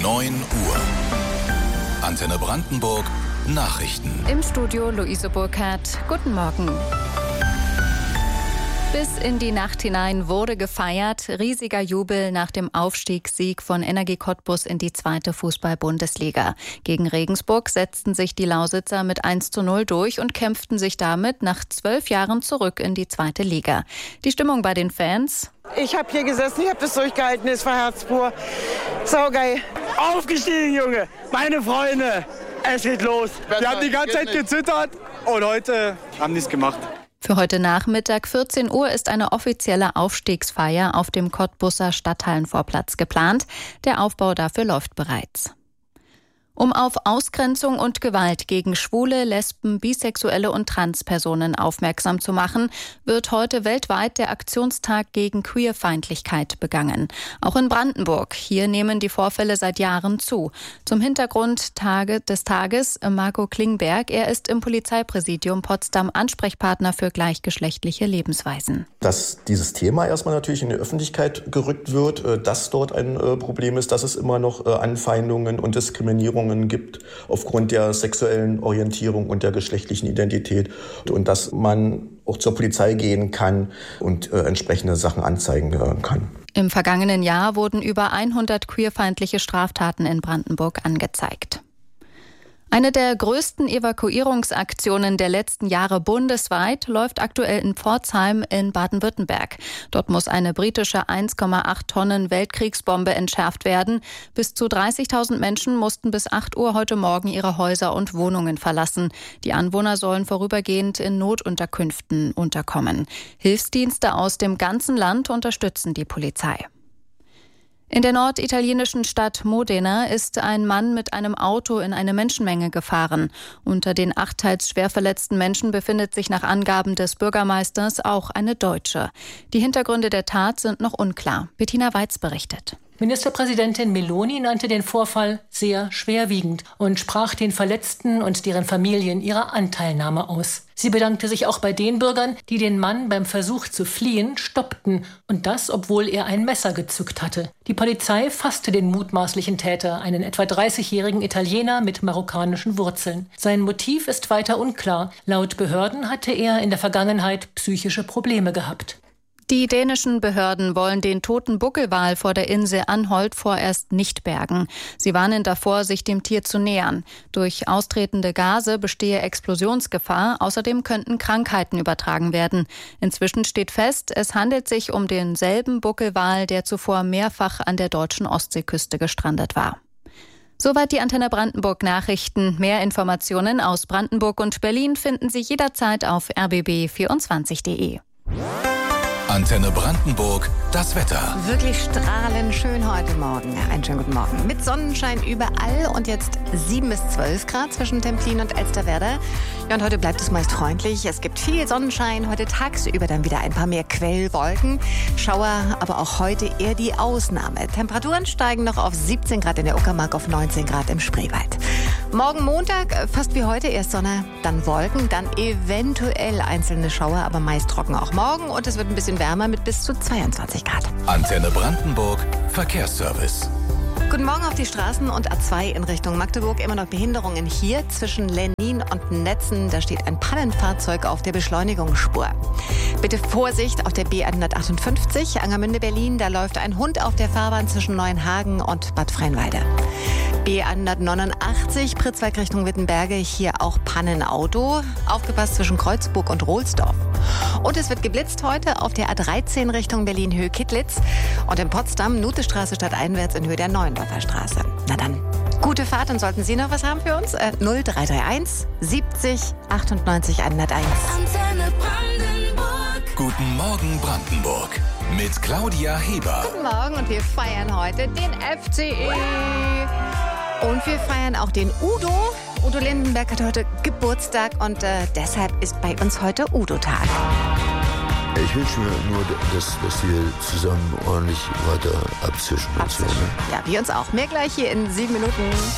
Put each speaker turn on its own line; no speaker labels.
9 Uhr. Antenne Brandenburg Nachrichten.
Im Studio Luise Burkhardt. Guten Morgen. Bis in die Nacht hinein wurde gefeiert. Riesiger Jubel nach dem Aufstiegssieg von Energie Cottbus in die 2. Fußball-Bundesliga. Gegen Regensburg setzten sich die Lausitzer mit 1:0 durch und kämpften sich damit nach 12 Jahren zurück in die 2. Liga. Die Stimmung bei den Fans?
Ich habe hier gesessen, ich habe das durchgehalten, es war herzpur. Saugeil.
Aufgestiegen, Junge, meine Freunde. Es geht los. Wir haben die ganze Zeit gezittert und heute haben die es gemacht.
Für heute Nachmittag 14 Uhr ist eine offizielle Aufstiegsfeier auf dem Cottbuser Stadthallenvorplatz geplant. Der Aufbau dafür läuft bereits. Um auf Ausgrenzung und Gewalt gegen Schwule, Lesben, Bisexuelle und Transpersonen aufmerksam zu machen, wird heute weltweit der Aktionstag gegen Queerfeindlichkeit begangen. Auch in Brandenburg. Hier nehmen die Vorfälle seit Jahren zu. Zum Hintergrund des Tages Marco Klingberg. Er ist im Polizeipräsidium Potsdam Ansprechpartner für gleichgeschlechtliche Lebensweisen.
Dass dieses Thema erstmal natürlich in die Öffentlichkeit gerückt wird, dass dort ein Problem ist, dass es immer noch Anfeindungen und Diskriminierungen gibt aufgrund der sexuellen Orientierung und der geschlechtlichen Identität und dass man auch zur Polizei gehen kann und entsprechende Sachen anzeigen kann.
Im vergangenen Jahr wurden über 100 queerfeindliche Straftaten in Brandenburg angezeigt. Eine der größten Evakuierungsaktionen der letzten Jahre bundesweit läuft aktuell in Pforzheim in Baden-Württemberg. Dort muss eine britische 1,8 Tonnen Weltkriegsbombe entschärft werden. Bis zu 30.000 Menschen mussten bis 8 Uhr heute Morgen ihre Häuser und Wohnungen verlassen. Die Anwohner sollen vorübergehend in Notunterkünften unterkommen. Hilfsdienste aus dem ganzen Land unterstützen die Polizei. In der norditalienischen Stadt Modena ist ein Mann mit einem Auto in eine Menschenmenge gefahren. Unter den 8 teils schwer verletzten Menschen befindet sich nach Angaben des Bürgermeisters auch eine Deutsche. Die Hintergründe der Tat sind noch unklar. Bettina Weiz berichtet.
Ministerpräsidentin Meloni nannte den Vorfall sehr schwerwiegend und sprach den Verletzten und deren Familien ihre Anteilnahme aus. Sie bedankte sich auch bei den Bürgern, die den Mann beim Versuch zu fliehen stoppten. Und das, obwohl er ein Messer gezückt hatte. Die Polizei fasste den mutmaßlichen Täter, einen etwa 30-jährigen Italiener mit marokkanischen Wurzeln. Sein Motiv ist weiter unklar. Laut Behörden hatte er in der Vergangenheit psychische Probleme gehabt.
Die dänischen Behörden wollen den toten Buckelwal vor der Insel Anholt vorerst nicht bergen. Sie warnen davor, sich dem Tier zu nähern. Durch austretende Gase bestehe Explosionsgefahr. Außerdem könnten Krankheiten übertragen werden. Inzwischen steht fest, es handelt sich um denselben Buckelwal, der zuvor mehrfach an der deutschen Ostseeküste gestrandet war. Soweit die Antenne Brandenburg Nachrichten. Mehr Informationen aus Brandenburg und Berlin finden Sie jederzeit auf rbb24.de.
Antenne Brandenburg, das Wetter.
Wirklich strahlend schön heute Morgen. Einen schönen guten Morgen. Mit Sonnenschein überall und jetzt 7 bis 12 Grad zwischen Templin und Elsterwerda. Ja, und heute bleibt es meist freundlich. Es gibt viel Sonnenschein. Heute tagsüber dann wieder ein paar mehr Quellwolken. Schauer, aber auch heute eher die Ausnahme. Temperaturen steigen noch auf 17 Grad in der Uckermark, auf 19 Grad im Spreewald. Morgen Montag, fast wie heute, erst Sonne, dann Wolken, dann eventuell einzelne Schauer, aber meist trocken auch morgen. Und es wird ein bisschen wärmer mit bis zu 22 Grad.
Antenne Brandenburg, Verkehrsservice.
Guten Morgen auf die Straßen und A2 in Richtung Magdeburg. Immer noch Behinderungen hier zwischen Lennin und Netzen. Da steht ein Pannenfahrzeug auf der Beschleunigungsspur. Bitte Vorsicht auf der B158 Angermünde Berlin. Da läuft ein Hund auf der Fahrbahn zwischen Neuenhagen und Bad Freienwalde. B189 Pritzwalk Richtung Wittenberge. Hier auch Pannenauto. Aufgepasst zwischen Kreuzburg und Rohlsdorf. Und es wird geblitzt heute auf der A13 Richtung Berlin-Höhe-Kittlitz und in Potsdam Nutestraße stadteinwärts in Höhe der Neuendorfer Straße. Na dann, gute Fahrt und sollten Sie noch was haben für uns? 0331 70 98 101.
Antenne Brandenburg. Guten Morgen Brandenburg mit Claudia Heber.
Guten Morgen und wir feiern heute den FCE. Und wir feiern auch den Udo. Udo Lindenberg hat heute Geburtstag und deshalb ist bei uns heute Udo-Tag.
Ich wünsche mir nur, dass wir zusammen ordentlich weiter abzischen.
Ja, wir uns auch. Mehr gleich hier in 7 Minuten.